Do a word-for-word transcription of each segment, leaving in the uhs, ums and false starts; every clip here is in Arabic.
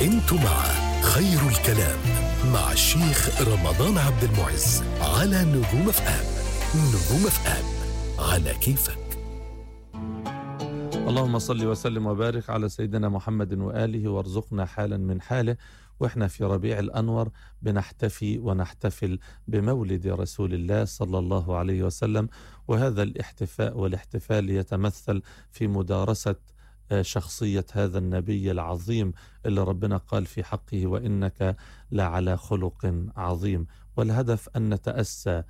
انتم مع خير الكلام مع الشيخ رمضان عبد المعز على نجوم اف ام. نجوم اف ام على كيفك. اللهم صل وسلم وبارك على سيدنا محمد وآله وارزقنا حالا من حاله. وإحنا في ربيع الأنور بنحتفي ونحتفل بمولد رسول الله صلى الله عليه وسلم، وهذا الاحتفاء والاحتفال يتمثل في مدارسة شخصية هذا النبي العظيم اللي ربنا قال في حقه وإنك لعلى خلق عظيم. والهدف أن نتأسى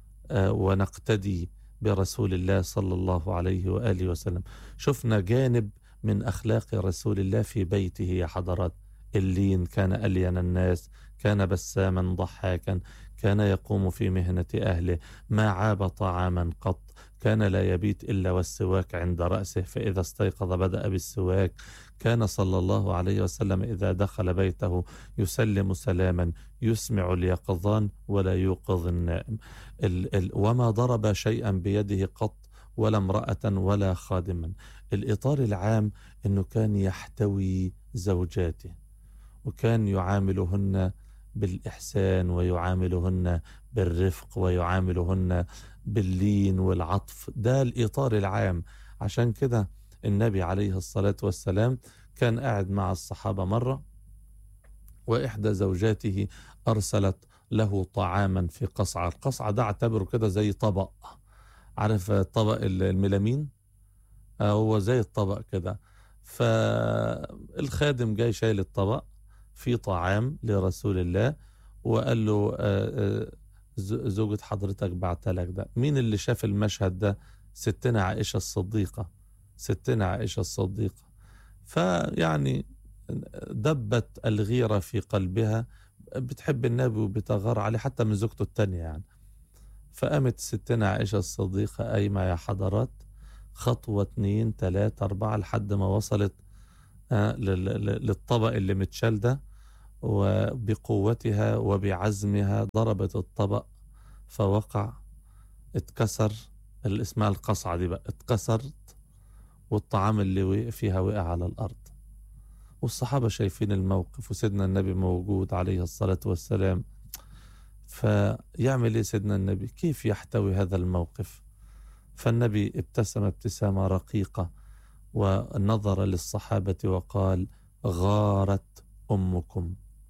ونقتدي برسول الله صلى الله عليه وآله وسلم. شفنا جانب من أخلاق رسول الله في بيته يا حضرات. اللين، كان ألين الناس، كان بساما ضحاكا، كان يقوم في مهنة أهله، ما عاب طعاما قط، كان لا يبيت إلا والسواك عند رأسه، فإذا استيقظ بدأ بالسواك. كان صلى الله عليه وسلم إذا دخل بيته يسلم سلاما يسمع اليقظان ولا يوقظ النائم. ال ال وما ضرب شيئا بيده قط، ولا امرأة ولا خادما. الإطار العام أنه كان يحتوي زوجاته، وكان يعاملهن بالإحسان ويعاملهن بالرفق ويعاملهن باللين والعطف. ده الإطار العام. عشان كده النبي عليه الصلاة والسلام كان قاعد مع الصحابة مرة، وإحدى زوجاته أرسلت له طعاما في قصعة. القصعة ده اعتبره كده زي طبق، عارف طبق الميلامين؟ هو زي الطبق كده. فالخادم جاي شايل الطبق في طعام لرسول الله، وقال له زوجة حضرتك بعتلك ده. مين اللي شاف المشهد ده؟ ستنا عائشة الصديقة. ستنا عائشة الصديقة فيعني دبت الغيرة في قلبها، بتحب النبي وبتغار عليه حتى من زوجته التانية يعني. فقامت ستنا عائشة الصديقة قايمة يا حضرات، خطوة اتنين تلاتة اربعة لحد ما وصلت آه للطبق اللي متشال ده، وبقوتها وبعزمها ضربت الطبق فوقع، اتكسر. اللي اسمها القصعة دي بقى اتكسرت، والطعام اللي وقع فيها وقع على الأرض. والصحابة شايفين الموقف، وسيدنا النبي موجود عليه الصلاة والسلام. فيعمل ايه سيدنا النبي؟ كيف يحتوي هذا الموقف؟ فالنبي ابتسم ابتسامة رقيقة ونظر للصحابة وقال: غارت أمكم.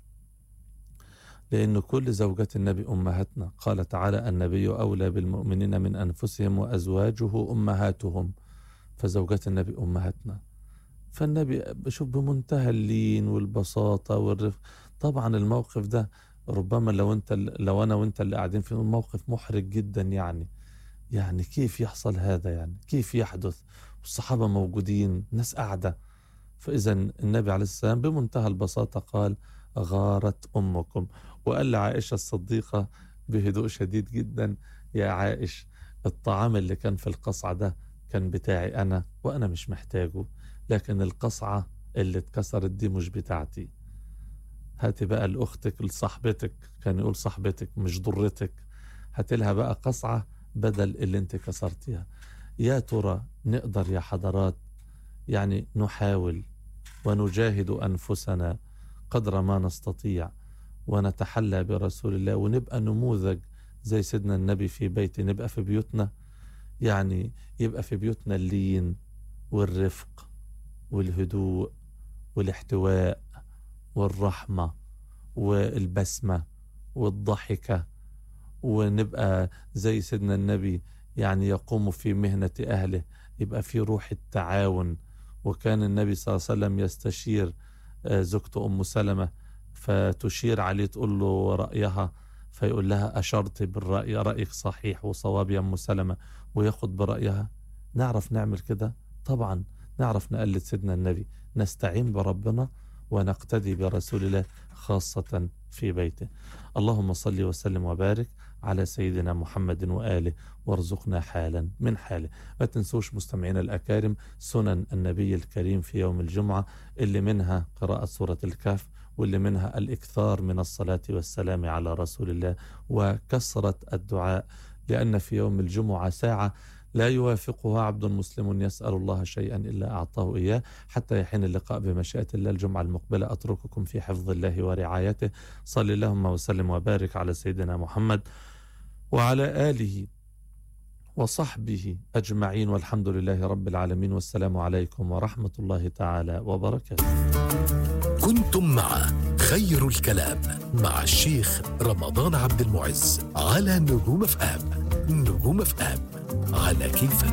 لأن كل زوجات النبي أمهاتنا. قال تعالى: النبي أولى بالمؤمنين من أنفسهم وأزواجه أمهاتهم. فزوجات النبي أمهاتنا. فالنبي بشوف بمنتهى اللين والبساطة والرفق. طبعا الموقف ده ربما لو انت لو انا وانت اللي قاعدين فيه موقف محرج جدا يعني. يعني كيف يحصل هذا؟ يعني كيف يحدث والصحابة موجودين، ناس قاعدة؟ فإذا النبي عليه السلام بمنتهى البساطة قال: غارت أمكم. وقال لعائشة الصديقة بهدوء شديد جدا: يا عائش، الطعام اللي كان في القصعة ده كان بتاعي أنا وأنا مش محتاجه، لكن القصعة اللي اتكسرت دي مش بتاعتي. هاتي بقى لأختك لصاحبتك، كان يقول صاحبتك مش ضرتك، هاتلها بقى قصعة بدل اللي انت كسرتيها. يا ترى نقدر يا حضرات يعني نحاول ونجاهد أنفسنا قدر ما نستطيع، ونتحلى برسول الله، ونبقى نموذج زي سيدنا النبي في بيته. نبقى في بيوتنا يعني يبقى في بيوتنا اللين والرفق والهدوء والاحتواء والرحمة والبسمة والضحكة، ونبقى زي سيدنا النبي يعني يقوم في مهنة أهله، يبقى في روح التعاون. وكان النبي صلى الله عليه وسلم يستشير زوجته أم سلمة، فتشير عليه تقول له رأيها، فيقول لها: أشرت بالرأي، رأيك صحيح وصواب يا أم سلمة، وياخد برأيها. نعرف نعمل كده؟ طبعا نعرف نقلد سيدنا النبي، نستعين بربنا ونقتدي برسول الله خاصة في بيته. اللهم صل وسلم وبارك على سيدنا محمد وآله، وارزقنا حالا من حاله. ما تنسوش مستمعين الأكارم سنن النبي الكريم في يوم الجمعة، اللي منها قراءة سورة الكهف، واللي منها الإكثار من الصلاة والسلام على رسول الله وكثرة الدعاء، لأن في يوم الجمعة ساعة لا يوافقها عبد مسلم يسأل الله شيئا إلا أعطاه إياه حتى يحين اللقاء بمشيئة الله الجمعة المقبلة. أترككم في حفظ الله ورعايته. صل اللهم وسلم وبارك على سيدنا محمد وعلى آله وصحبه أجمعين، والحمد لله رب العالمين، والسلام عليكم ورحمة الله تعالى وبركاته. كنتم مع خير الكلام مع الشيخ رمضان عبد المعز على نجوم اف ام. نجوم اف ام على كيفك.